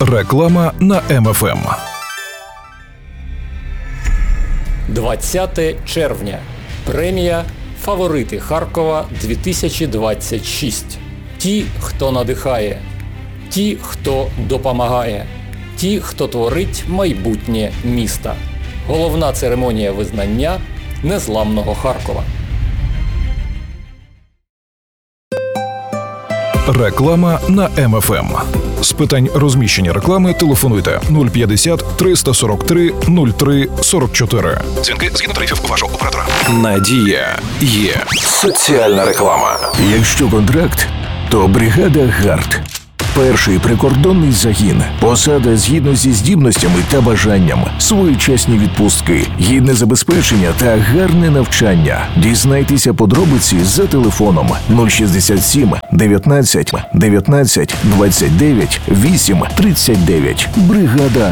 Реклама на МФМ. 20 червня. Премія «Фаворити Харкова-2026». Ті, хто надихає, ті, хто допомагає, ті, хто творить майбутнє міста. Головна церемонія визнання незламного Харкова. Реклама на МФМ. З питань розміщення реклами телефонуйте 050 343 03 44. Дзвінки згідно тарифів вашого оператора. Надія є. Соціальна реклама. Якщо контракт, то бригада «Гард». Перший прикордонний загін, посада згідно зі здібностями та бажанням, своєчасні відпустки, гідне забезпечення та гарне навчання. Дізнайтеся подробиці за телефоном 067 19 19 29 8 39. Бригада